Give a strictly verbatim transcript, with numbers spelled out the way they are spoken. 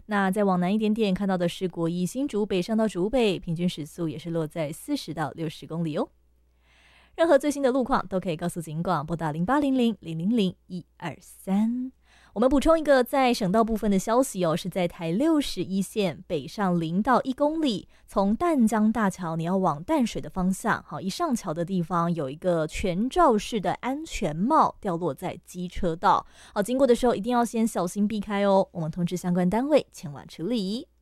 那再往南一点点看到的是国一新竹北上到竹北，平均时速也是落在四十到六十公里哦。任何最新的路况都可以告诉警广，拨打零八零零零零零一二三。我们补充一个在省道部分的消息哦，是在台六十一线北上零到一公里，从淡江大桥你要往淡水的方向，好，一上桥的地方有一个全罩式的安全帽掉落在机车道，好，经过的时候一定要先小心避开哦。我们通知相关单位前往处理。